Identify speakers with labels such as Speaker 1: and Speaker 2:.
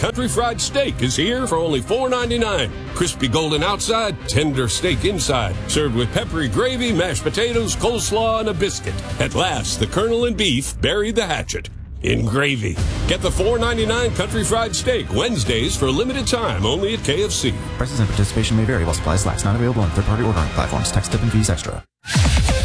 Speaker 1: Country Fried Steak is here for only $4.99. Crispy golden outside, tender steak inside. Served with peppery gravy, mashed potatoes, coleslaw, and a biscuit. At last, the Colonel and beef buried the hatchet in gravy. Get the $4.99 Country Fried Steak Wednesdays for a limited time only at KFC.
Speaker 2: Prices and participation may vary while supplies last. Not available on third-party ordering platforms. Tax, tip, and fees extra.